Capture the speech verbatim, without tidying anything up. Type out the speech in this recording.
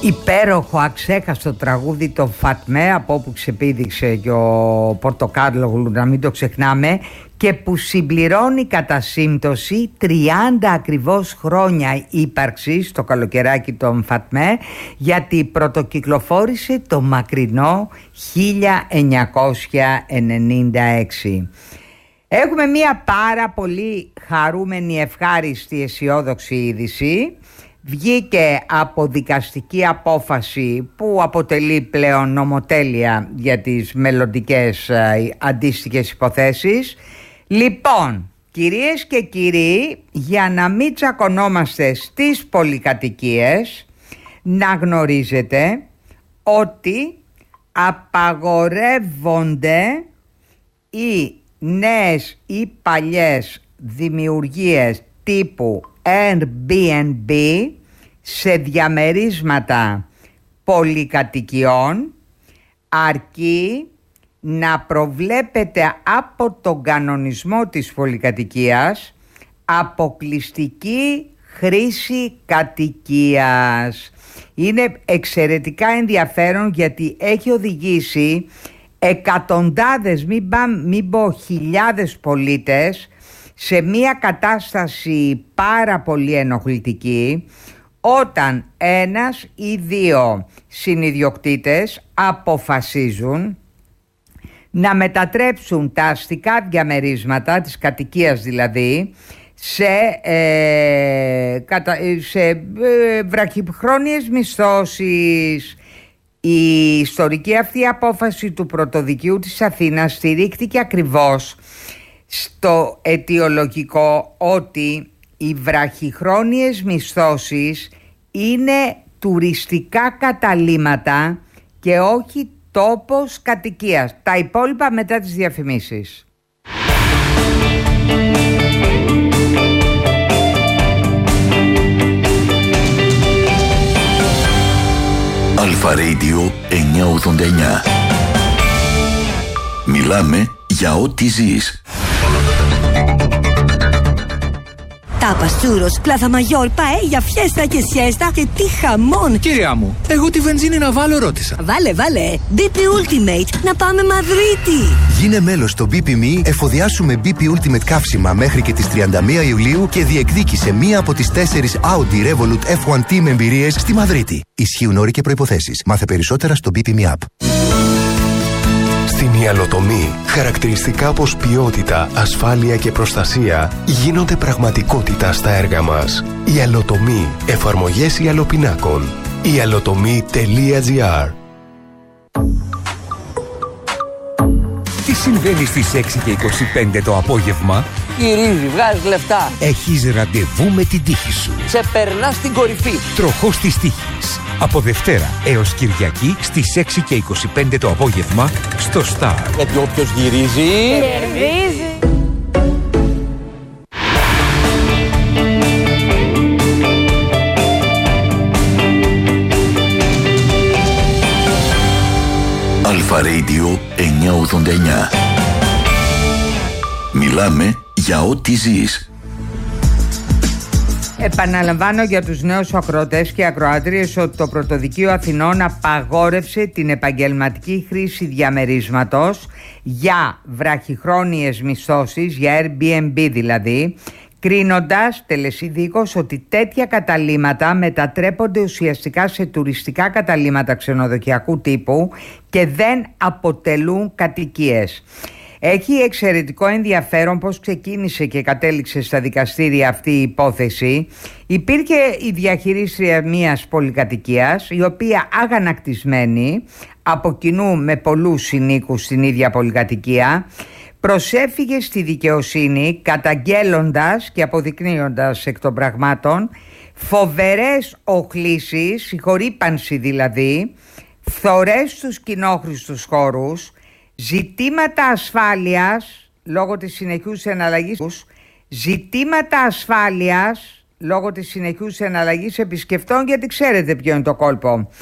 υπέροχο αξέχαστο τραγούδι το Φατμέ, από όπου ξεπήδηξε και ο Πορτοκάλογλου, να μην το ξεχνάμε, και που συμπληρώνει κατά σύμπτωση τριάντα ακριβώς χρόνια ύπαρξης το καλοκαιράκι των Φατμέ, γιατί πρωτοκυκλοφόρησε το μακρινό χίλια εννιακόσια ενενήντα έξι. Έχουμε μία πάρα πολύ χαρούμενη, ευχάριστη, αισιόδοξη είδηση. Βγήκε από δικαστική απόφαση που αποτελεί πλέον νομοτέλεια για τις μελλοντικές ε, αντίστοιχες υποθέσεις. Λοιπόν, κυρίες και κύριοι, για να μην τσακωνόμαστε στις πολυκατοικίες, να γνωρίζετε ότι απαγορεύονται οι νέες ή παλιές δημιουργίες τύπου Airbnb σε διαμερίσματα πολυκατοικιών, αρκεί να προβλέπεται από τον κανονισμό της πολυκατοικίας αποκλειστική χρήση κατοικίας. Είναι εξαιρετικά ενδιαφέρον, γιατί έχει οδηγήσει εκατοντάδες, μην, πά, μην πω χιλιάδες πολίτες σε μια κατάσταση πάρα πολύ ενοχλητική, όταν ένας ή δύο συνιδιοκτήτες αποφασίζουν να μετατρέψουν τα αστικά διαμερίσματα της κατοικίας, δηλαδή σε, ε, κατα, σε ε, βραχυχρόνιες μισθώσεις. Η ιστορική αυτή απόφαση του Πρωτοδικείου της Αθήνας στηρίχτηκε ακριβώς στο αιτιολογικό ότι οι βραχυχρόνιες μισθώσεις είναι τουριστικά καταλύματα και όχι τόπος κατοικίας. Τα υπόλοιπα μετά τις διαφημίσεις. Αλφα Radio εννιακόσια ογδόντα εννιά. Μιλάμε για ό,τι ζεις. Τάπας, τσούρος, πλάθα μαγιόρ, παέλια, φιέστα και σιέστα και τι χαμόν! Κυρία μου, εγώ τη βενζίνη να βάλω ρώτησα. Βάλε, βάλε! μπι πι Ultimate, να πάμε Μαδρίτη! Γίνε μέλος στο μπι πι Me, εφοδιάσου με μπι πι Ultimate καύσιμα μέχρι και τις τριάντα μία Ιουλίου και διεκδίκησε μία από τις τέσσερις Audi Revolut εφ ουάν τι με εμπειρίες στη Μαδρίτη. Ισχύουν όροι και προϋποθέσεις. Μάθε περισσότερα στο μπι πι Me App. Στην Ιαλοτομή, χαρακτηριστικά όπως ποιότητα, ασφάλεια και προστασία γίνονται πραγματικότητα στα έργα μας. Ιαλοτομή, εφαρμογές ιαλοπινάκων. ιαλοτομή τελεία τζι άρ. Τι συμβαίνει στις έξι και είκοσι πέντε το απόγευμα? Γυρίζει, βγάζεις λεφτά. Έχεις ραντεβού με την τύχη σου. Σε περνά στην κορυφή. Τροχός της τύχης. Από Δευτέρα έως Κυριακή στις έξι και είκοσι πέντε το απόγευμα στο Star. Γιατί όποιος γυρίζει... κερδίζει. Αλφα Radio εννιακόσια ογδόντα εννιά. Μιλάμε για ό,τι ζεις. Επαναλαμβάνω για τους νέους ακροατές και ακροάτριες ότι το Πρωτοδικείο Αθηνών απαγόρευσε την επαγγελματική χρήση διαμερίσματος για βραχυχρόνιες μισθώσεις, για Airbnb δηλαδή, κρίνοντας τελεσίδικος ότι τέτοια καταλύματα μετατρέπονται ουσιαστικά σε τουριστικά καταλύματα ξενοδοχειακού τύπου και δεν αποτελούν κατοικίες. Έχει εξαιρετικό ενδιαφέρον πώς ξεκίνησε και κατέληξε στα δικαστήρια αυτή η υπόθεση. Υπήρχε η διαχειρίστρια μιας πολυκατοικίας, η οποία αγανακτισμένη από κοινού με πολλούς συνοίκους στην ίδια πολυκατοικία, προσέφυγε στη δικαιοσύνη καταγγέλλοντας και αποδεικνύοντας εκ των πραγμάτων φοβερές οχλήσεις, συγχωρήπανση δηλαδή, φθορές στους κοινόχρηστους χώρους, ζητήματα ασφάλειας λόγω της συνεχούς εναλλαγής, ζητήματα ασφάλειας λόγω της συνεχούς εναλλαγής επισκεπτών, γιατί ξέρετε ποιο είναι το κόλπο.